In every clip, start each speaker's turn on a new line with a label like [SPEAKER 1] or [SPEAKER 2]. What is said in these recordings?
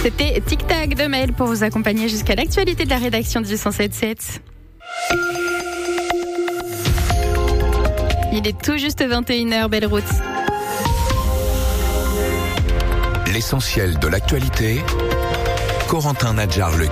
[SPEAKER 1] C'était Tic Tac de Maël pour vous accompagner jusqu'à l'actualité de la rédaction du 107.7. Il est tout juste 21h, belle route.
[SPEAKER 2] L'essentiel de l'actualité, Corentin Nadjar-Legui.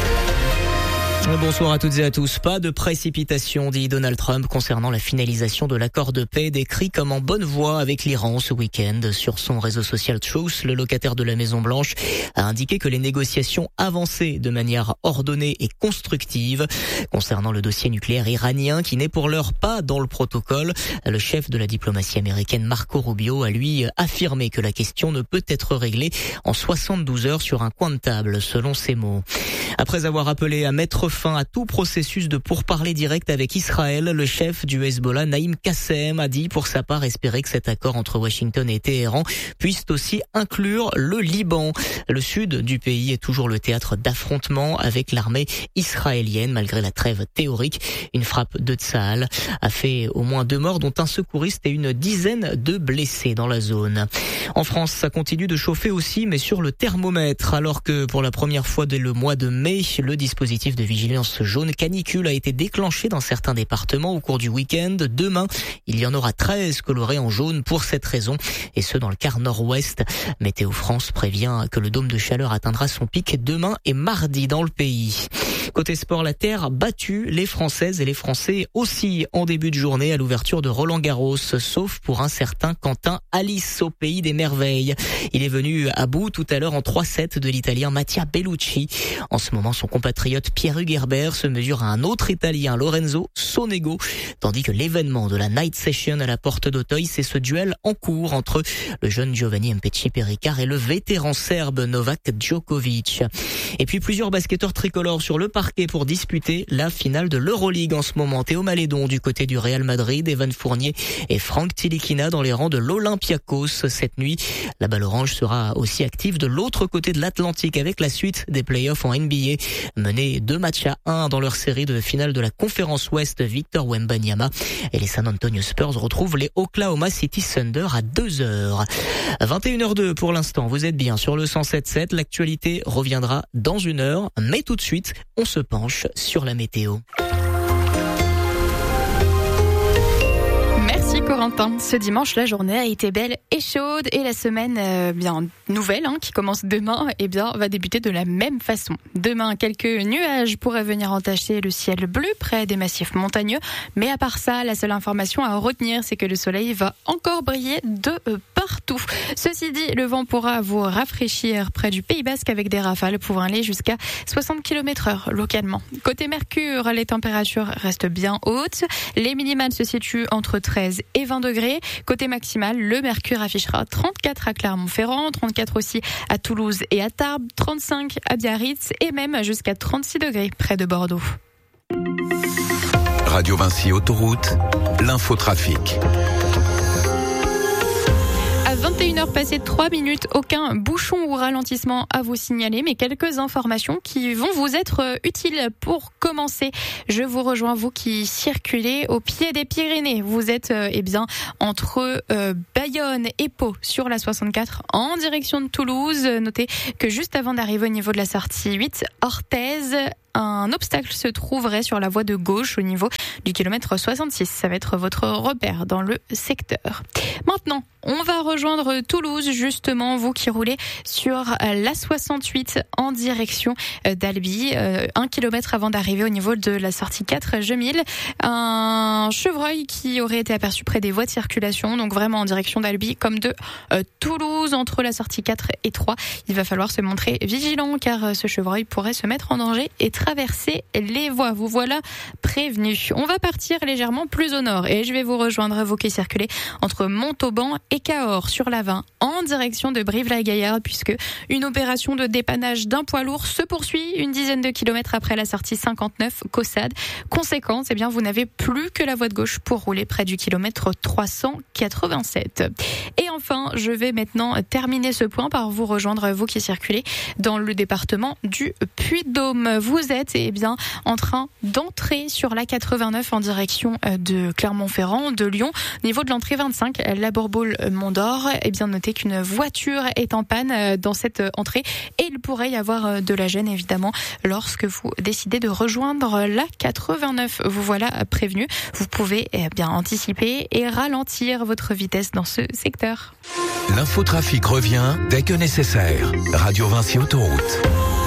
[SPEAKER 3] Bonsoir à toutes et à tous. Pas de précipitation, dit Donald Trump, concernant la finalisation de l'accord de paix décrit comme en bonne voie avec l'Iran ce week-end. Sur son réseau social Truth, le locataire de la Maison-Blanche a indiqué que les négociations avançaient de manière ordonnée et constructive. Concernant le dossier nucléaire iranien, qui n'est pour l'heure pas dans le protocole, le chef de la diplomatie américaine Marco Rubio a lui affirmé que la question ne peut être réglée en 72 heures sur un coin de table, selon ses mots. Après avoir appelé à mettre fin à tout processus de pourparlers direct avec Israël, le chef du Hezbollah, Naïm Kassem, a dit pour sa part espérer que cet accord entre Washington et Téhéran puisse aussi inclure le Liban. Le sud du pays est toujours le théâtre d'affrontements avec l'armée israélienne, malgré la trêve théorique. Une frappe de Tsahal a fait au moins 2 morts, dont un secouriste et une dizaine de blessés dans la zone. En France, ça continue de chauffer aussi, mais sur le thermomètre, alors que pour la première fois dès le mois de mai, le dispositif de vigilance jaune canicule a été déclenché dans certains départements au cours du week-end. Demain, il y en aura 13 colorés en jaune pour cette raison, et ce dans le quart nord-ouest. Météo France prévient que le dôme de chaleur atteindra son pic demain et mardi dans le pays. Côté sport, la terre battue, les Françaises et les Français aussi en début de journée à l'ouverture de Roland-Garros, sauf pour un certain Quentin Alice au pays des merveilles. Il est venu à bout tout à l'heure en 3-7 de l'Italien Mattia Bellucci. En ce moment, son compatriote Pierre-Hugues Herbert se mesure à un autre Italien, Lorenzo Sonego, tandis que l'événement de la Night Session à la Porte d'Auteuil, c'est ce duel en cours entre le jeune Giovanni Mpetshi Pericard et le vétéran serbe Novak Djokovic. Et puis plusieurs basketteurs tricolores sur le parquet pour disputer la finale de l'Euroleague en ce moment. Théo Malédon du côté du Real Madrid, Evan Fournier et Franck Tilikina dans les rangs de l'Olympiakos. Cette nuit, la balle orange sera aussi active de l'autre côté de l'Atlantique avec la suite des playoffs en NBA. Menés 2-1 dans leur série de finale de la conférence Ouest, Victor Wembanyama et les San Antonio Spurs retrouvent les Oklahoma City Thunder à 2h. 21h02 pour l'instant, vous êtes bien sur le 107.7. L'actualité reviendra dans 1 heure, mais tout de suite, on se penche sur la météo.
[SPEAKER 1] Merci Corentin. Ce dimanche, la journée a été belle et chaude et la semaine bien nouvelle qui commence demain va débuter de la même façon. Demain, quelques nuages pourraient venir entacher le ciel bleu près des massifs montagneux, mais à part ça, la seule information à retenir, c'est que le soleil va encore briller de partout. Ceci dit, le vent pourra vous rafraîchir près du Pays Basque avec des rafales pouvant aller jusqu'à 60 km/h localement. Côté Mercure, les températures restent bien hautes. Les minimales se situent entre 13 et 20 degrés. Côté maximal, le Mercure affichera 34 à Clermont-Ferrand, 34 aussi à Toulouse et à Tarbes, 35 à Biarritz et même jusqu'à 36 degrés près de Bordeaux.
[SPEAKER 2] Radio Vinci Autoroute, l'infotrafic.
[SPEAKER 1] À 21h passées de 3 minutes, aucun bouchon ou ralentissement à vous signaler, mais quelques informations qui vont vous être utiles. Pour commencer, je vous rejoins, vous qui circulez au pied des Pyrénées. Vous êtes entre Bayonne et Pau sur la 64 en direction de Toulouse. Notez que juste avant d'arriver au niveau de la sortie 8, Orthez, un obstacle se trouverait sur la voie de gauche au niveau du kilomètre 66. Ça va être votre repère dans le secteur. Maintenant, on va rejoindre Toulouse, justement, vous qui roulez sur la 68 en direction d'Albi, 1 kilomètre avant d'arriver au niveau de la sortie 4 Gemille. Un chevreuil qui aurait été aperçu près des voies de circulation, donc vraiment en direction d'Albi comme de Toulouse, entre la sortie 4 et 3. Il va falloir se montrer vigilant car ce chevreuil pourrait se mettre en danger et traverser les voies. Vous voilà prévenus. On va partir légèrement plus au nord et je vais vous rejoindre, vous qui circulez entre Montauban et Cahors sur la 20 en direction de Brive-la-Gaillarde, puisque une opération de dépannage d'un poids lourd se poursuit une dizaine de kilomètres après la sortie 59 Caussade. Conséquence, vous n'avez plus que la voie de gauche pour rouler près du kilomètre 387. Et enfin, je vais maintenant terminer ce point par vous rejoindre, vous qui circulez dans le département du Puy-de-Dôme. Vous êtes en train d'entrer sur la 92 89 en direction de Clermont-Ferrand, de Lyon. Niveau de l'entrée 25, la Bourboule-Mont-d'Or. Et bien notez qu'une voiture est en panne dans cette entrée et il pourrait y avoir de la gêne évidemment lorsque vous décidez de rejoindre la 89. Vous voilà prévenu. Vous pouvez bien anticiper et ralentir votre vitesse dans ce secteur.
[SPEAKER 2] L'infotrafic revient dès que nécessaire. Radio Vinci Autoroute.